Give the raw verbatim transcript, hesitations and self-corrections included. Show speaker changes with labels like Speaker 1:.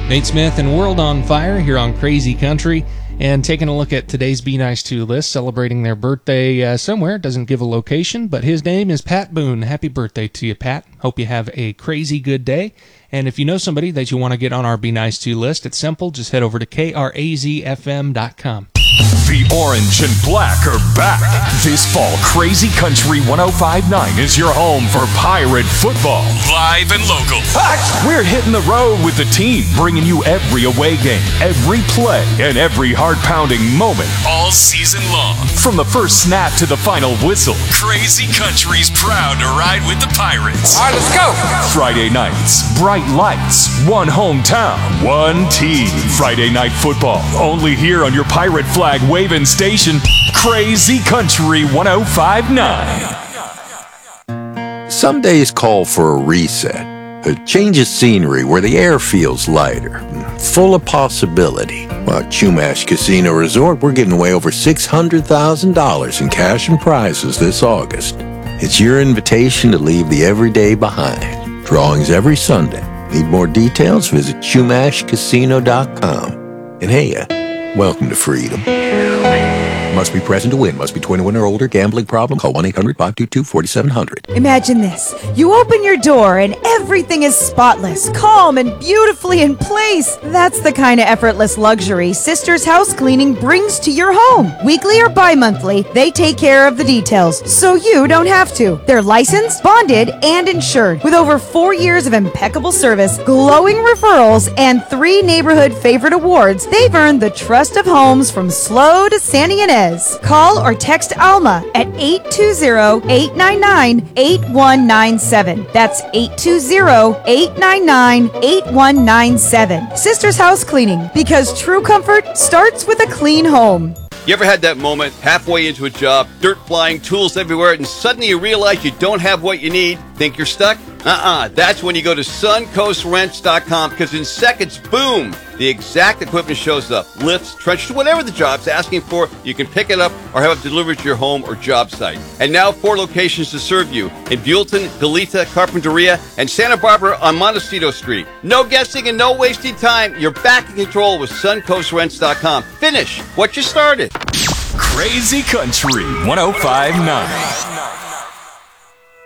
Speaker 1: Nate Smith and World on Fire here on Crazy Country, and taking a look at today's Be Nice To list, celebrating their birthday uh, somewhere. Doesn't give a location, but his name is Pat Boone. Happy birthday to you, Pat. Hope you have a crazy good day. And if you know somebody that you want to get on our Be Nice To list, it's simple. Just head over to K R A Z F M dot com.
Speaker 2: The orange and black are back. This fall, Crazy Country one oh five point nine is your home for Pirate football. Live and local. We're hitting the road with the team, bringing you every away game, every play, and every heart-pounding moment all season long. From the first snap to the final whistle, Crazy Country's proud to ride with the Pirates.
Speaker 3: All right, let's go.
Speaker 2: Friday nights, bright lights, one hometown, one team. Friday night football, only here on your Pirate flag waving station, Crazy Country one oh five point nine.
Speaker 4: Some days call for a reset, a change of scenery where the air feels lighter, full of possibility. While at Chumash Casino Resort, we're giving away over six hundred thousand dollars in cash and prizes this August. It's your invitation to leave the everyday behind. Drawings every Sunday. Need more details? Visit Chumash Casino dot com. And hey, uh, welcome to freedom. Must be present to win. Must be twenty-one or older. Gambling problem? Call one eight hundred five two two four seven zero zero.
Speaker 5: Imagine this. You open your door and everything is spotless, calm, and beautifully in place. That's the kind of effortless luxury Sisters House Cleaning brings to your home. Weekly or bi-monthly, they take care of the details, so you don't have to. They're licensed, bonded, and insured. With over four years of impeccable service, glowing referrals, and three neighborhood favorite awards, they've earned the trust of homes from Slow to Santa Ynez. Call or text Alma at eight two zero, eight nine nine, eight one nine seven. That's eight two zero, eight nine nine, eight one nine seven. Sisters House Cleaning, because true comfort starts with a clean home.
Speaker 6: You ever had that moment halfway into a job, dirt flying, tools everywhere, and suddenly you realize you don't have what you need? Think you're stuck? Uh-uh. That's when you go to Suncoast Rents dot com, because in seconds, boom, the exact equipment shows up. Lifts, trenchers, whatever the job's asking for, you can pick it up or have it delivered to your home or job site. And now four locations to serve you in Buellton, Goleta, Carpinteria, and Santa Barbara on Montecito Street. No guessing and no wasting time. You're back in control with Suncoast Rents dot com. Finish what you started.
Speaker 2: Crazy Country one oh five point nine.